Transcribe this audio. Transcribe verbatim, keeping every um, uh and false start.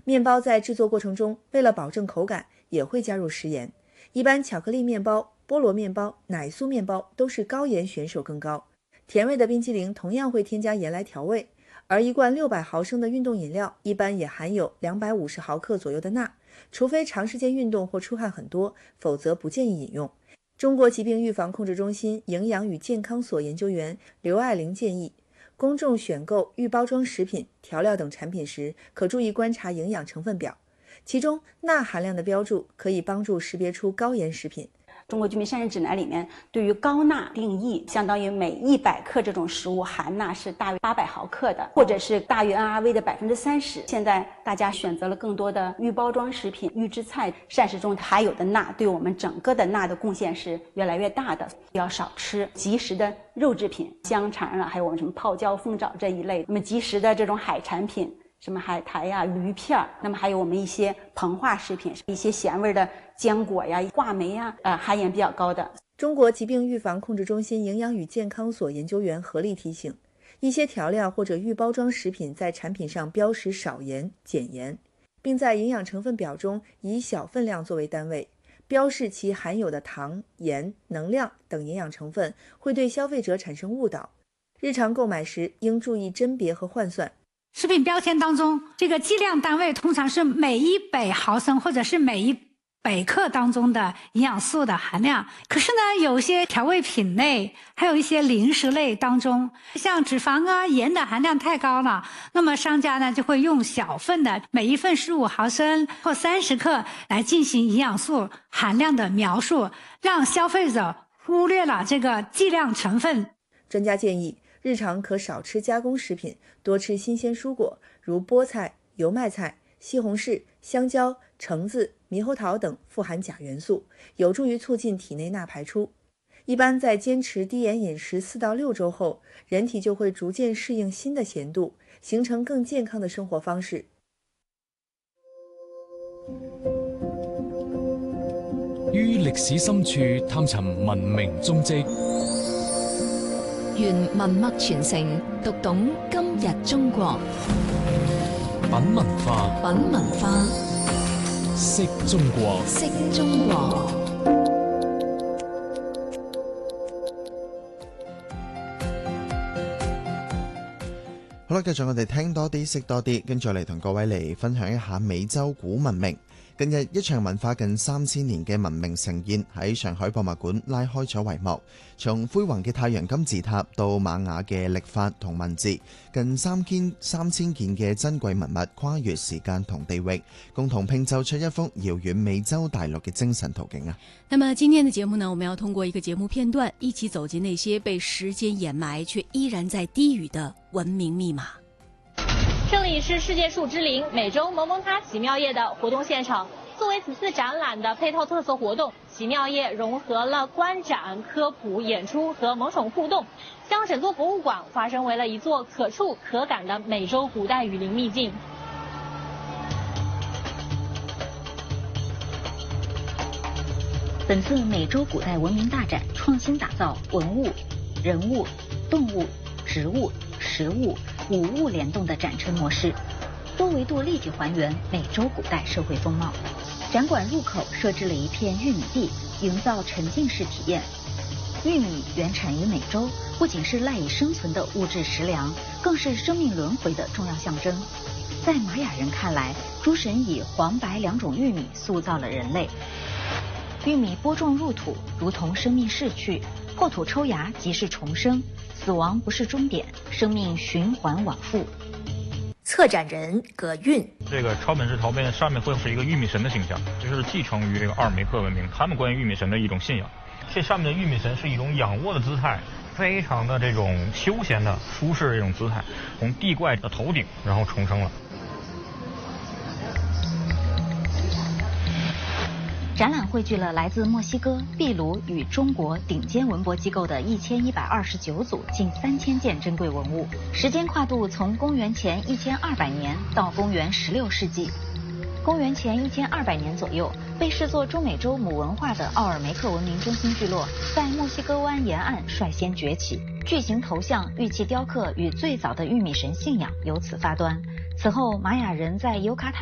面包在制作过程中，为了保证口感，也会加入食盐。一般巧克力面包、菠萝面包、奶酥面包都是高盐选手更高。甜味的冰淇淋同样会添加盐来调味，而一罐六百毫升的运动饮料一般也含有两百五十毫克左右的钠，除非长时间运动或出汗很多，否则不建议饮用。中国疾病预防控制中心营养与健康所研究员刘爱玲建议，公众选购预包装食品、调料等产品时，可注意观察营养成分表，其中钠含量的标注可以帮助识别出高盐食品。 中国居民膳食指南里面对于高钠定义，相当于每一百克这种食物含钠是大约八百毫克的，或者是大于 N R V 的百分之三十。现在大家选择了更多的预包装食品、预制菜，膳食中含有的钠对我们整个的钠的贡献是越来越大的。要少吃即食的肉制品，香肠啊，还有我们什么泡椒、凤爪这一类。那么即食的这种海产品，什么海苔呀、鱼片，那么还有我们一些膨化食品，一些咸味的坚果呀、话梅呀，呃，含盐比较高的。 中国疾病预防控制中心营养与健康所研究员何丽提醒，一些调料或者预包装食品在产品上标识少盐、减盐，并在营养成分表中以小分量作为单位，标示其含有的糖、盐、能量等营养成分，会对消费者产生误导。日常购买时应注意甄别和换算。 食品标签当中，这个计量单位通常是每一百毫升或者是每一百克当中的营养素的含量。可是呢，有些调味品类，还有一些零食类当中，像脂肪啊、盐的含量太高了，那么商家呢就会用小份的，每一份十五毫升或三十克来进行营养素含量的描述，让消费者忽略了这个计量成分。 专家建议，日常可少吃加工食品，多吃新鲜蔬果，如菠菜、油麦菜、西红柿、香蕉、橙子、猕猴桃等富含钾元素，有助于促进体内钠排出。一般在坚持低盐饮食四到六周后，人体就会逐渐适应新的咸度，形成更健康的生活方式。 於歷史深處探尋文明蹤跡， 願文脈傳承，讀懂今日中國。 品文化， 品文化， 識中國， 識中國。 好啦，繼續我哋聽多啲，識多啲，跟住嚟同各位嚟分享一下美洲古文明。近日一場文化近三千年嘅文明盛宴喺上海博物館拉開咗帷幕，從輝煌嘅太陽金字塔到瑪雅嘅曆法同文字，近三千三千件嘅珍貴文物跨越時間同地域，共同拼湊出一幅遙遠美洲大陸嘅精神圖景啊！ 那麼今天的節目呢，我們要通過一個節目片段，一起走進那些被時間掩埋卻依然在低語的文明密碼。 這裡是世界樹之林美洲蒙蒙塔奇妙夜的活動現場。作為此次展覽的配套特色活動，奇妙夜融合了觀展、科普、演出和萌寵互動，將整座博物館化身為了一座可觸可感的美洲古代雨林秘境。 本次美洲古代文明大展創新打造文物、人物、動物、植物、食物五物聯動的展陳模式，多維度立體還原美洲古代社會風貌。展館入口設置了一片玉米地，營造沉浸式體驗。玉米原產於美洲，不僅是賴以生存的物質食糧，更是生命輪迴的重要象徵。在瑪雅人看來，諸神以黃白兩種玉米塑造了人類。玉米播種入土，如同生命逝去，破土抽芽即是重生，死亡不是終點，生命循環往復。 策展人葛韻， 這個超本質陶杯上面會是一個玉米神的形象，就是繼承於這個奧爾梅克文明，他們關於玉米神的一種信仰。這上面的玉米神是一種仰臥的姿態，非常的這種休閒的舒適的一種姿態，從地怪的頭頂然後重生了。 展覽匯聚了來自墨西哥、秘魯與中國頂尖文博機構的一千一百二十九組近三千件珍貴文物，時間跨度從公元前一千二百年到公元十六世紀。公元前一千二百年左右，被視作中美洲母文化的奧爾梅克文明中心聚落，在墨西哥灣沿岸率先崛起，巨型頭像、玉器雕刻與最早的玉米神信仰由此發端。此後，瑪雅人在尤卡坦